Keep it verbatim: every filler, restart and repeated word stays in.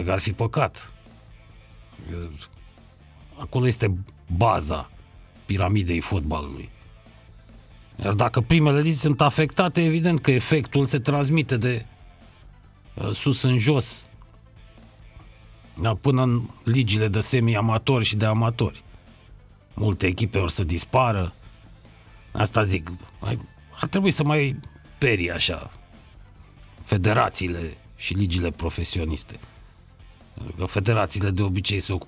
că ar fi păcat. Acolo este baza piramidei fotbalului. Iar dacă primele ligi sunt afectate, evident că efectul se transmite de uh, sus în jos, da, până în ligile de semi-amatori și de amatori. Multe echipe or să dispară. Asta zic, ar trebui să mai perie așa federațiile și ligile profesioniste. Pentru că federațiile de obicei se